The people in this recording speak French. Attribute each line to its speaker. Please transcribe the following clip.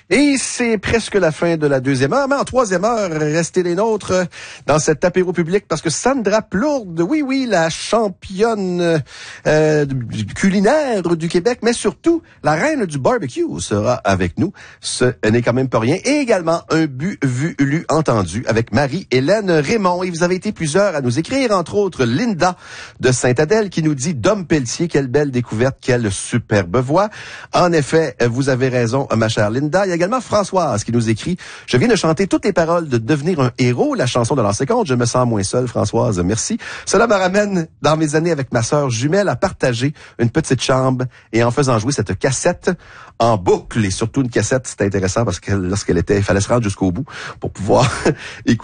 Speaker 1: Et c'est presque la fin de la deuxième heure, mais en troisième heure, restez les nôtres dans cet apéro public parce que Sandra Plourde, oui, la championne culinaire du Québec, mais surtout la reine du barbecue sera avec nous. Ce n'est quand même pas rien. Et également un but, vu, lu, entendu avec Marie-Hélène Raymond. Et vous avez été plusieurs à nous écrire, entre autres Linda de Sainte-Adèle qui nous dit « Dom Pelletier, quelle belle découverte, quelle superbe voix ». En effet, vous avez raison, ma chère Linda. Il y a également Françoise qui nous écrit « Je viens de chanter toutes les paroles de Devenir un héros, la chanson de l'an 50. Je me sens moins seule, Françoise, merci. Cela me ramène dans mes années avec ma sœur jumelle à partager une petite chambre et en faisant jouer cette cassette en boucle. Et surtout une cassette, c'était intéressant parce que lorsqu'elle était, il fallait se rendre jusqu'au bout pour pouvoir écouter